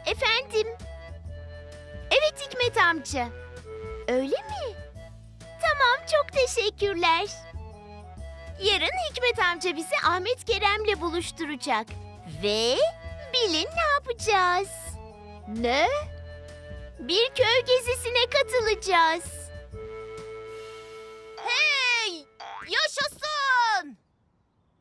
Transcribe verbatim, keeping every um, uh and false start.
Efendim? Evet Hikmet amca. Öyle mi? Tamam, çok teşekkürler. Yarın Hikmet amca bizi Ahmet Kerem'le buluşturacak. Ve bilin ne yapacağız? Ne? Bir köy gezisine katılacağız. Hey! Yaşasın!